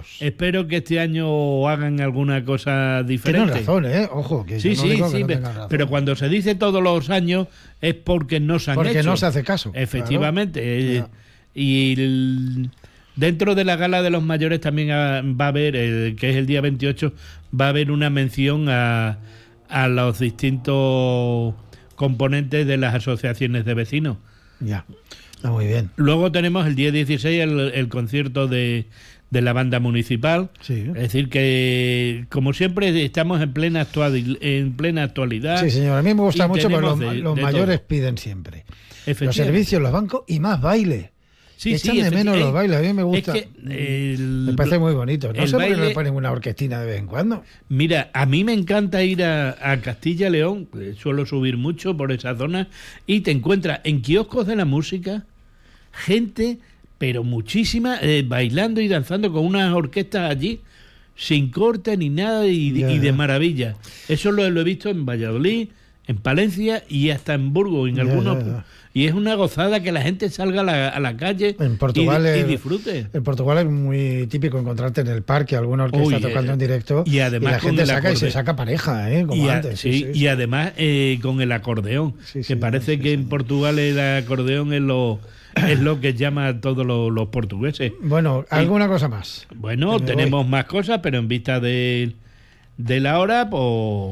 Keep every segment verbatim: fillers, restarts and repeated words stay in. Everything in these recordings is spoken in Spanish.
Esperemos. Espero que este año hagan alguna cosa diferente. Tienes razón, ¿eh? Ojo, que sí, yo no sí, digo sí, que no tengas razón. Pero cuando se dice todos los años es porque no se han porque hecho. Porque no se hace caso. Efectivamente. Claro. Eh, y el, dentro de la gala de los mayores también va a haber, el, que es el día veintiocho, va a haber una mención a, a los distintos componentes de las asociaciones de vecinos. Ya, está muy bien. Luego tenemos el día dieciséis el, el concierto de, de la banda municipal. Sí. Es decir que, como siempre, estamos en plena actual, en plena actualidad. Sí, señor. A mí me gusta mucho porque los, de, los de mayores todo. Piden siempre los servicios, los bancos y más baile. Sí, Echan sí, de menos eh, los bailes. A mí me gusta. Es que el, me parece muy bonito. No sé baile, por qué le ponen una orquestina de vez en cuando. Mira, a mí me encanta ir a, a Castilla y León, suelo subir mucho por esa zona, y te encuentras en kioscos de la música gente, pero muchísima, eh, bailando y danzando con unas orquestas allí, sin corte ni nada, y, yeah. y de maravilla. Eso lo, lo he visto en Valladolid, en Palencia y hasta en Burgos, en yeah, algunos... yeah, yeah. Y es una gozada que la gente salga a la, a la calle en Portugal y, es, y disfrute. En Portugal es muy típico encontrarte en el parque alguna orquesta Uy, tocando eh, en directo y, además y la gente saca acorde... y se saca pareja, ¿eh? Como y, a, antes. sí, Sí, sí, y sí. además eh, con el acordeón, Sí, que sí, parece sí, que sí, en sí. Portugal el acordeón es lo, es lo que llama a todos los, los portugueses. Bueno, ¿alguna y, cosa más? Bueno, tenemos voy. más cosas, pero en vista de, de la hora, pues...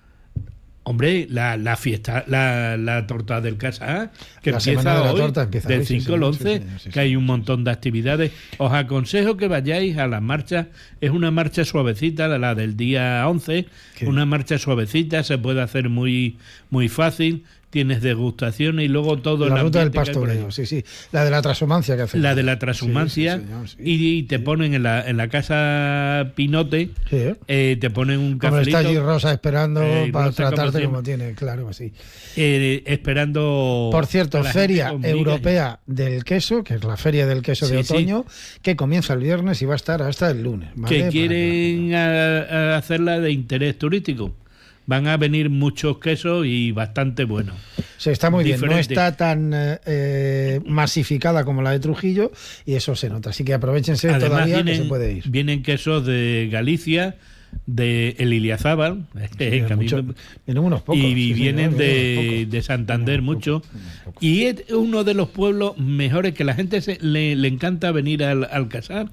Hombre, la, la fiesta, la, la torta del casa, que la empieza de hoy, torta empieza del hoy, cinco sí, al sí, once, sí, sí, sí, que hay un montón de actividades. Os aconsejo que vayáis a las marchas. Es una marcha suavecita, la del día once, ¿Qué? Una marcha suavecita, se puede hacer muy, muy fácil. Tienes degustaciones y luego todo la el ruta del pastoreo, sí, sí, la de la transhumancia que hace. La de la transhumancia, sí, sí, señor, sí, y, y te sí. ponen en la en la casa Pinote, sí, ¿eh? Eh, te ponen un cafelito. Como está allí Rosa esperando eh, para Rosa tratarte como, como tiene, claro, así. Eh, esperando. Por cierto, Feria Europea y... del Queso, que es la feria del queso sí, de otoño, sí. que comienza el viernes y va a estar hasta el lunes. ¿Vale? Que quieren a, a hacerla de interés turístico. Van a venir muchos quesos y bastante buenos. Sí, está muy Diferente. bien. No está tan eh, masificada como la de Trujillo y eso se nota. Así que aprovechense Además, todavía vienen, que se puede ir. Vienen quesos de Galicia, de el Iliazábal, sí, eh, mucho, me... vienen unos pocos. Y sí, vienen señor, de, unos pocos. de Santander mucho. Pocos. Y es uno de los pueblos mejores que la gente se, le, le encanta venir al, al Casar,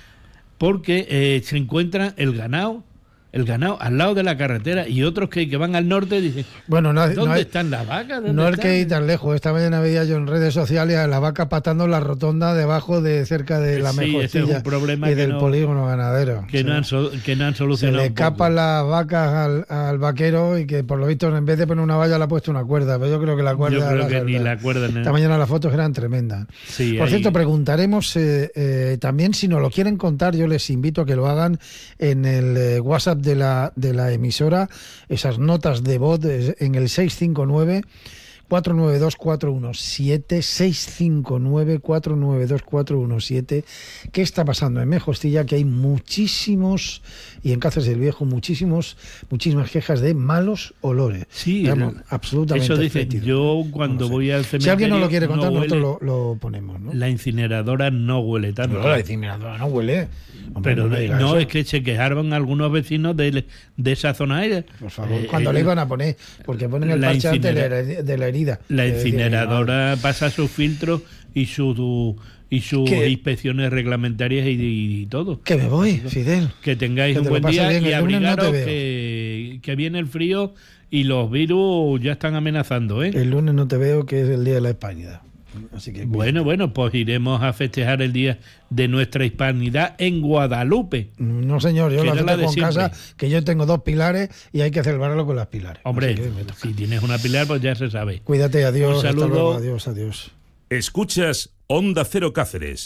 porque eh, se encuentra el ganado. El ganado al lado de la carretera y otros que, que van al norte dicen, bueno, no, ¿dónde no hay, están las vacas? No hay que ir tan lejos. Esta mañana veía yo en redes sociales a la vaca patando la rotonda debajo de cerca de la sí, Mejorcilla es un problema y del no, polígono ganadero. Que, o sea, no han so, que no han solucionado. Se le escapan las vacas al, al vaquero y que por lo visto en vez de poner una valla le ha puesto una cuerda. Pero yo creo que la cuerda... Yo creo la que salta. ni la cuerda... Esta no. mañana las fotos eran tremendas. Sí, por ahí... cierto, preguntaremos eh, eh, también si nos lo quieren contar, yo les invito a que lo hagan en el eh, WhatsApp de la, de la emisora, esas notas de voz en el seis cinco nueve, cuatro nueve dos, cuatro uno siete, seis cinco nueve, cuatro nueve dos, cuatro uno siete. ¿Qué está pasando en Mejostilla? Que hay muchísimos, y en Cáceres del Viejo, muchísimos, muchísimas quejas de malos olores. Sí, Estamos absolutamente eso dice, fétidos. yo cuando no voy al cementerio... Si alguien no lo quiere contar, no nosotros lo, lo ponemos, ¿no? La incineradora no huele tanto. No, la incineradora no huele. Hombre, pero no, no, no es que se quejaron algunos vecinos de, de esa zona. Por favor, eh, cuando eh, le iban a poner, porque ponen el parche antes de la, de la herida. La incineradora decir, pasa sus filtros y sus y sus inspecciones reglamentarias y, y, y todo. Que me voy, Fidel. Que tengáis que un buen día y abrigaros no que, que viene el frío y los virus ya están amenazando, ¿eh? El lunes no te veo, que es el día de la hispanidad. Así que bueno, bueno, pues iremos a festejar el día de nuestra hispanidad en Guadalupe. No, señor, yo la festejo en casa, que yo tengo dos pilares y hay que celebrarlo con las pilares. Hombre, si tienes una pilar, pues ya se sabe. Cuídate, adiós. Un saludo. Hasta luego, adiós, adiós. Escuchas Onda Cero Cáceres.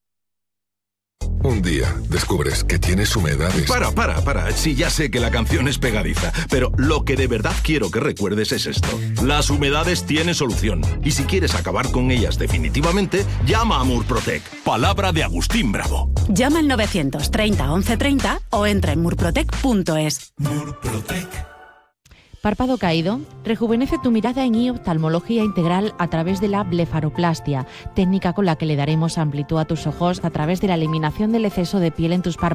Un día descubres que tienes humedades. Para, para, para. Sí, ya sé que la canción es pegadiza, pero lo que de verdad quiero que recuerdes es esto. Las humedades tienen solución. Y si quieres acabar con ellas definitivamente, llama a Murprotec. Palabra de Agustín Bravo. Llama al novecientos treinta once treinta o entra en murprotec punto es. Murprotec. Párpado caído, rejuvenece tu mirada en I Oftalmología Integral a través de la blefaroplastia, técnica con la que le daremos amplitud a tus ojos a través de la eliminación del exceso de piel en tus párpados